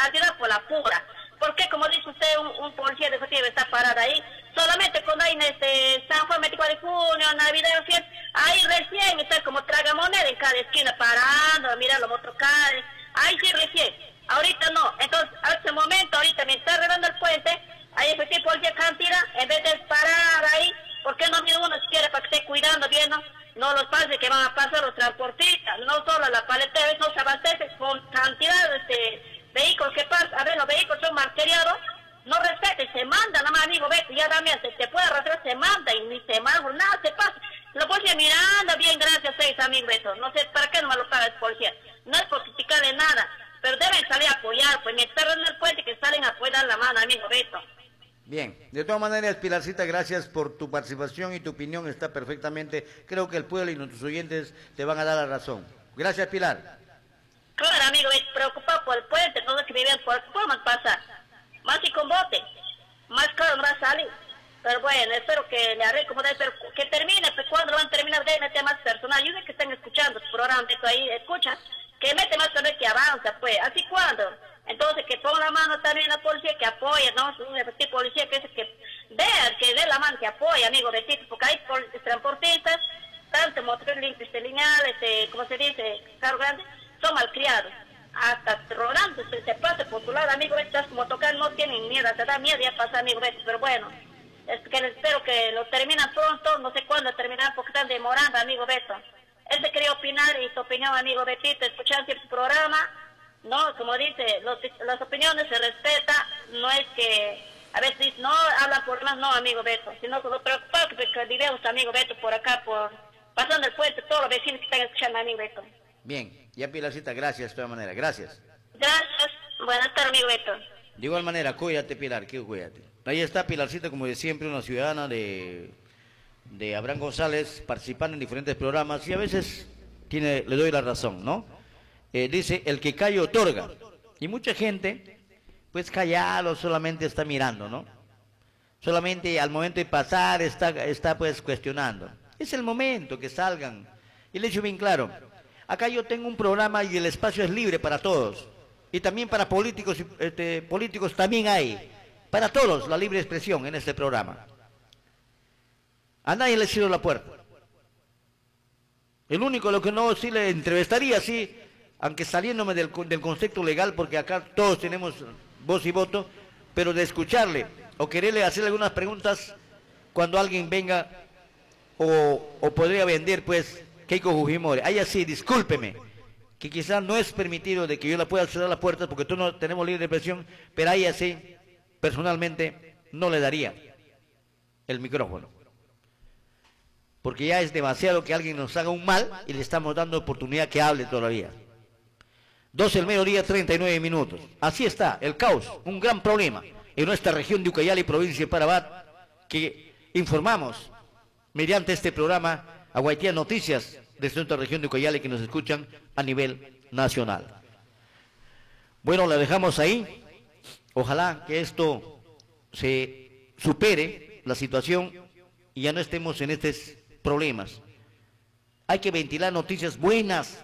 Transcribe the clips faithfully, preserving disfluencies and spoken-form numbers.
cantidad por la pura. Porque como dice usted, un, un policía de efectivo está parado ahí, solamente cuando hay en este San Juan veinticuatro de junio, Navidad, fiesta, ahí recién está como tragamoneda en cada esquina parando, mira los motocares, ahí sí recién, ahorita no. Entonces, a este momento, ahorita me está arreglando el puente, hay efectivo policía cantidad, en vez de parar ahí, ¿por qué no mira uno siquiera para que esté cuidando bien, no? No los pases que van a pasar los transportistas, no solo la paletera, no se abastece con cantidad de este, vehículos que pasan. A ver, los vehículos son marteriados, no respeten, se manda, nada más, amigo, vete, ya también se te puede arrastrar, se manda y ni se manda, nada se pasa. Lo policía mirando, bien, gracias, seis amigos, Beto. No sé, ¿para qué no me lo paga el policía? No es por criticarle nada, pero deben salir a apoyar, pues me esperan en el puente que salen a apoyar la mano, amigo, Beto. Bien, de todas maneras, Pilarcita, gracias por tu participación y tu opinión está perfectamente. Creo que el pueblo y nuestros oyentes te van a dar la razón. Gracias, Pilar. Claro, amigo, me preocupado por el puente, todos que viven por formas pasar. Más y con bote, más caro no va a salir. Pero bueno, espero que le arregle como debe, pero que termine, pues cuando lo van a terminar de meter más personal. Yo sé que están escuchando su programa, esto ahí, escuchan, que mete más personal que avanza, pues, así cuando. Entonces, que ponga la mano también la policía, que apoya, ¿no? Un efectivo policía que es que vea, que dé la mano, que apoya, amigo Betito, porque hay transportistas, tanto motores limpios, lineales, este, ¿cómo se dice? Carro grande, son malcriados. Hasta rodando, se, se pasa por tu lado, amigo Betito, como tocar, no tienen miedo, se da miedo ya pasa, amigo Betito, pero bueno, es que espero que lo terminan pronto, no sé cuándo terminarán porque están demorando, amigo Beto. Él se quería opinar y tu opinión, amigo Betito, escuchar siempre su programa. No, como dice, los, las opiniones se respeta, no es que a veces no hablan por más, no, amigo Beto, sino que lo preocupado que, que vivimos, amigo Beto, por acá, por pasando el puente, todos los vecinos que están escuchando, amigo Beto. Bien, ya Pilarcita, gracias de todas maneras, gracias. Gracias, buenas tardes, amigo Beto. De igual manera, cuídate, Pilar, que cuídate. Ahí está Pilarcita, como de siempre, una ciudadana de, de Abraham González, participando en diferentes programas y a veces tiene, le doy la razón, ¿no? Eh, dice, el que calla otorga. Y mucha gente, pues callado, solamente está mirando, ¿no? Solamente al momento de pasar está, está pues cuestionando. Es el momento que salgan. Y le he dicho bien claro, acá yo tengo un programa y el espacio es libre para todos. Y también para políticos, este, políticos también hay. Para todos, la libre expresión en este programa. A nadie le cierro la puerta. El único lo que no sí le entrevistaría, sí, aunque saliéndome del, del concepto legal, porque acá todos tenemos voz y voto, pero de escucharle o quererle hacerle algunas preguntas cuando alguien venga o, o podría vender, pues, Keiko Fujimori. Ahí así, discúlpeme, que quizás no es permitido de que yo la pueda cerrar la puerta porque tú no tenemos libre expresión, pero ahí así, personalmente, no le daría el micrófono. Porque ya es demasiado que alguien nos haga un mal y le estamos dando oportunidad que hable todavía. doce del mediodía, treinta y nueve minutos. Así está, el caos, un gran problema en nuestra región de Ucayali, provincia de Parabat, que informamos mediante este programa a Guaitía Noticias de nuestra región de Ucayali que nos escuchan a nivel nacional. Bueno, la dejamos ahí. Ojalá que esto se supere, la situación, y ya no estemos en estos problemas. Hay que ventilar noticias buenas.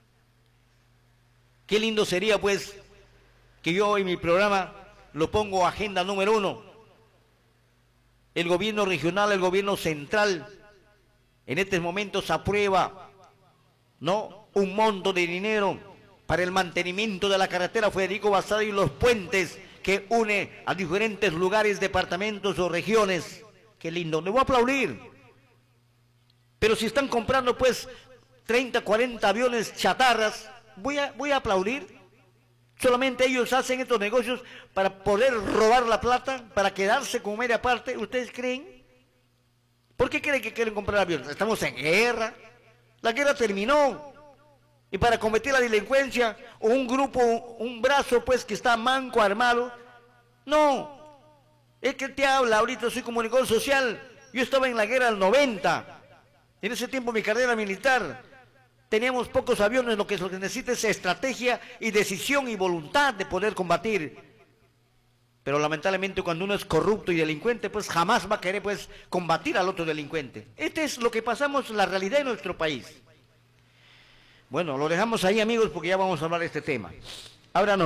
Qué lindo sería, pues, que yo en mi programa lo pongo agenda número uno. El gobierno regional, el gobierno central, en estos momentos aprueba, ¿no?, un monto de dinero para el mantenimiento de la carretera Federico Basada y los puentes que une a diferentes lugares, departamentos o regiones. Qué lindo, le voy a aplaudir. Pero si están comprando, pues, treinta, cuarenta aviones chatarras, Voy a, voy a aplaudir. Solamente ellos hacen estos negocios para poder robar la plata, para quedarse con media parte. ¿Ustedes creen? ¿Por qué creen que quieren comprar aviones? Estamos en guerra. La guerra terminó. Y para combatir la delincuencia, o un grupo, un brazo, pues, que está manco, armado. No. Es que te habla, ahorita soy comunicador social. Yo estaba en la guerra del noventa. En ese tiempo mi carrera militar. Teníamos pocos aviones, lo que se necesita es estrategia y decisión y voluntad de poder combatir. Pero lamentablemente cuando uno es corrupto y delincuente, pues jamás va a querer, pues, combatir al otro delincuente. Este es lo que pasamos, la realidad de nuestro país. Bueno, lo dejamos ahí, amigos, porque ya vamos a hablar de este tema. Ahora nos